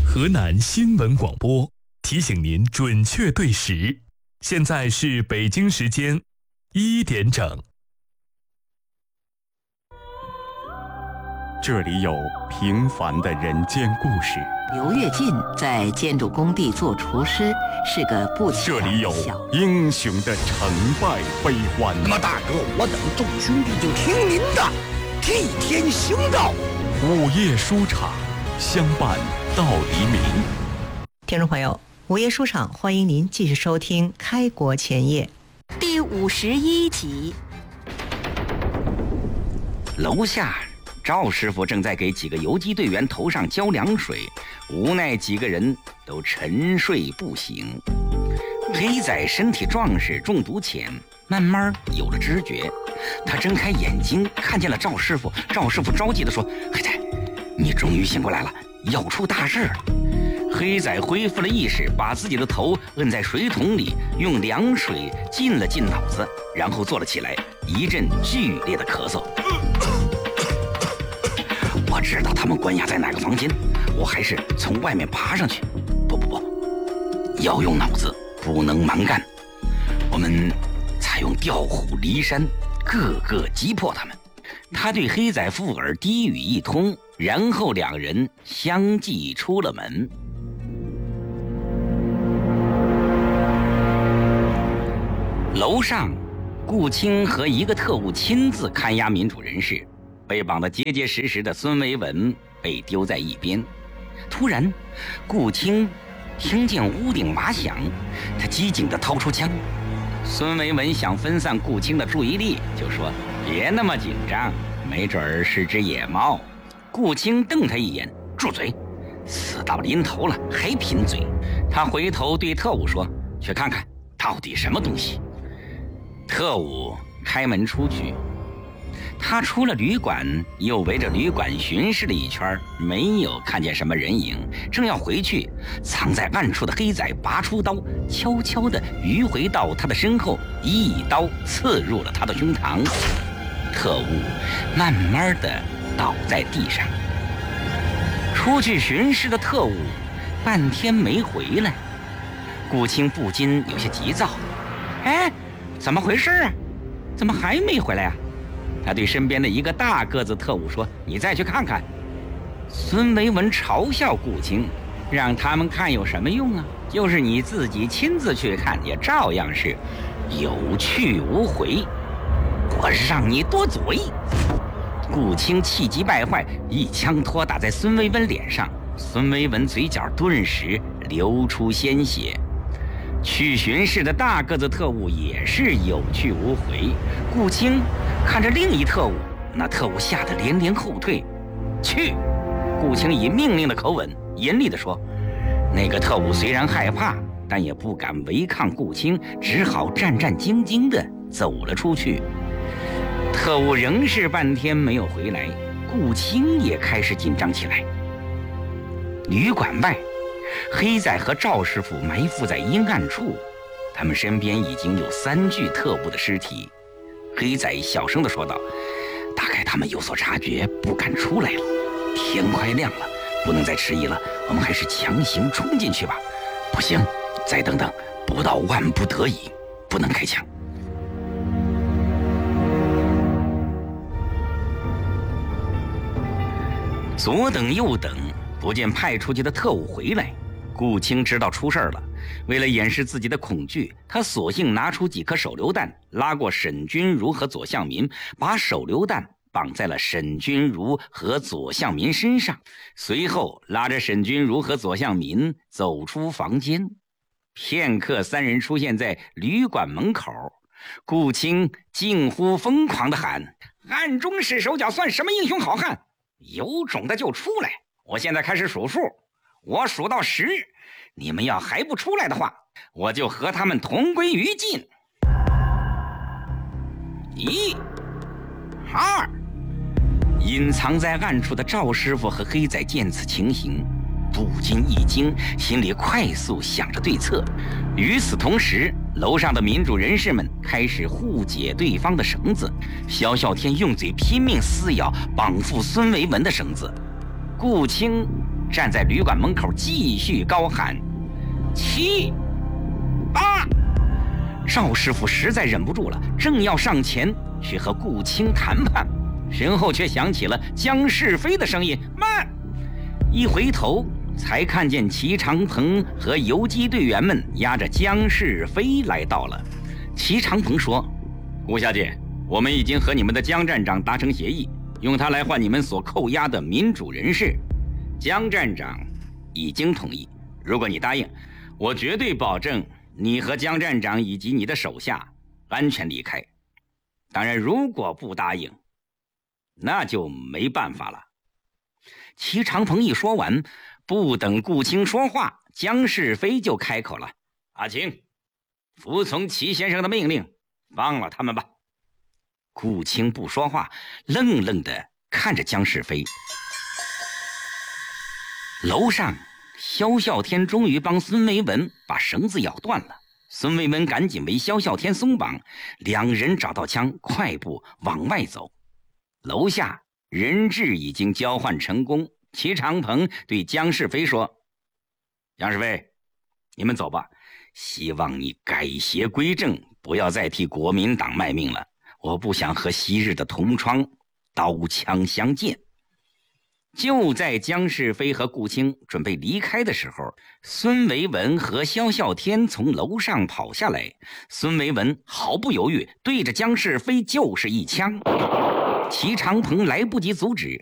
河南新闻广播提醒您准确对时，现在是北京时间1点整。这里有平凡的人间故事。 刘跃进在建筑工地做厨师，是个不起眼的小。 这里有英雄的成败悲欢。 那么大哥，我等众兄弟就听您的，替天行道。 午夜书场，相伴到黎明。 听众朋友，午夜书场欢迎您继续收听《开国前夜》 第51集。 楼下赵师傅正在给几个游击队员头上浇凉水，无奈几个人都沉睡不醒。黑仔身体壮实，中毒浅，慢慢有了知觉。他睁开眼睛看见了赵师傅，赵师傅着急地说：“黑仔，你终于醒过来了，要出大事了。”黑仔恢复了意识，把自己的头摁在水桶里，用凉水浸了浸脑子，然后坐了起来，一阵剧烈的咳嗽。我知道他们关押在哪个房间，我还是从外面爬上去。不，要用脑子，不能蛮干。我们采用调虎离山，各个击破他们。他对黑仔附耳低语一通，然后两人相继出了门。楼上，顾青和一个特务亲自看押民主人士，被绑得结结实实的孙维文被丢在一边。突然，顾青听见屋顶瓦响，他机警地掏出枪。孙维文想分散顾青的注意力，就说：“别那么紧张，没准儿是只野猫。”顾青瞪他一眼：“住嘴！死到临头了还贫嘴。”他回头对特务说：“去看看到底什么东西。”特务开门出去，他出了旅馆，又围着旅馆巡视了一圈，没有看见什么人影。正要回去，藏在暗处的黑仔拔出刀，悄悄地迂回到他的身后，一刀刺入了他的胸膛。特务慢慢地倒在地上。出去巡视的特务半天没回来，顾青不禁有些急躁：“哎，怎么回事啊？怎么还没回来啊？”他对身边的一个大个子特务说：“你再去看看。”孙维文嘲笑顾青：“让他们看有什么用啊？就是你自己亲自去看，也照样是有去无回。我让你多嘴！”顾青气急败坏，一枪托打在孙维文脸上，孙维文嘴角顿时流出鲜血。去巡视的大个子特务也是有去无回。顾青看着另一特务，那特务吓得连连后退。去！顾青以命令的口吻严厉地说。那个特务虽然害怕，但也不敢违抗顾青，只好战战兢兢地走了出去。特务仍是半天没有回来，顾青也开始紧张起来。旅馆外，黑仔和赵师傅埋伏在阴暗处，他们身边已经有3具特务的尸体。黑仔小声地说道：“大概他们有所察觉，不敢出来了。天快亮了，不能再迟疑了，我们还是强行冲进去吧。不行，再等等，不到万不得已，不能开枪。”左等右等，不见派出去的特务回来。顾青知道出事了，为了掩饰自己的恐惧，他索性拿出几颗手榴弹，拉过沈君如和左向民，把手榴弹绑在了沈君如和左向民身上，随后拉着沈君如和左向民走出房间。片刻，3人出现在旅馆门口，顾青近乎疯狂地喊：“暗中使手脚算什么英雄好汉？有种的就出来！我现在开始数数，我数到10，你们要还不出来的话，我就和他们同归于尽。1、2。”隐藏在暗处的赵师傅和黑仔见此情形，不禁一惊，心里快速想着对策。与此同时，楼上的民主人士们开始互解对方的绳子。萧啸天用嘴拼命撕咬绑缚孙维文的绳子，顾青站在旅馆门口继续高喊7、8。赵师傅实在忍不住了，正要上前去和顾青谈判，身后却响起了姜世飞的声音：“慢！”一回头，才看见齐长鹏和游击队员们押着姜世飞来到了。齐长鹏说：“顾小姐，我们已经和你们的姜站长达成协议，用它来换你们所扣押的民主人士。姜站长已经同意，如果你答应，我绝对保证你和姜站长以及你的手下安全离开。当然，如果不答应，那就没办法了。”齐长鹏一说完，不等顾青说话，姜世飞就开口了：“阿青，服从齐先生的命令，放了他们吧。”顾青不说话，愣愣地看着姜世飞。楼上，萧啸天终于帮孙维文把绳子咬断了。孙维文赶紧为萧啸天松绑，两人找到枪，快步往外走。楼下人质已经交换成功，齐长鹏对姜世飞说：“姜世飞，你们走吧，希望你改邪归正，不要再替国民党卖命了。我不想和昔日的同窗刀枪相见。”就在姜世飞和顾青准备离开的时候，孙维文和萧啸天从楼上跑下来。孙维文毫不犹豫对着姜世飞就是一枪。齐长鹏来不及阻止，